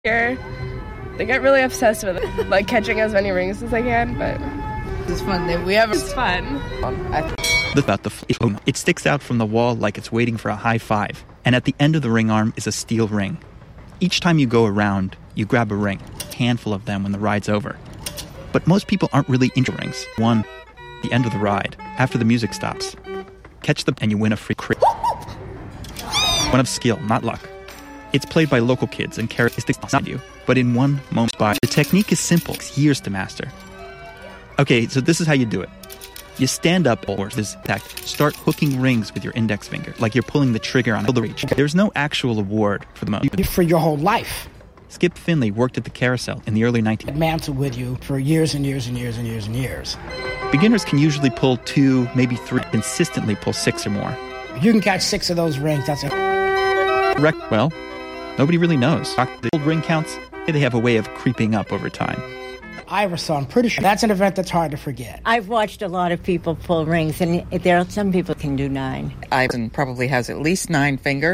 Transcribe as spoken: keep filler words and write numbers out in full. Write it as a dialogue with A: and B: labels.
A: Here, they get really obsessed with it, like catching as many rings as they can, but
B: it's fun. We have
A: it's fun.
C: About the it sticks out from the wall like it's waiting for a high five, and at the end of the ring arm is a steel ring. Each time you go around, you grab a ring, a handful of them when the ride's over. But most people aren't really into rings. One, the end of the ride, after the music stops. Catch the and you win a free crit. One of skill, not luck. It's played by local kids and characteristics not you, but in one moment by. The technique is simple, it's years to master. Okay, so this is how you do it. You stand up, or this act, start hooking rings with your index finger, like you're pulling the trigger on the reach. There's no actual award for the moment.
D: For your whole life.
C: Skip Finley worked at the Carousel in the early nineties.
D: Mantle with you for years and years and years and years and years.
C: Beginners can usually pull two, maybe three, consistently pull six or more.
D: You can catch six of those rings, that's it.
C: Well, nobody really knows. The old ring counts, they have a way of creeping up over time.
D: Iversaw, I'm pretty sure that's an event that's hard to forget.
E: I've watched a lot of people pull rings, and there are some people can do nine.
B: Iverson probably has at least nine fingers.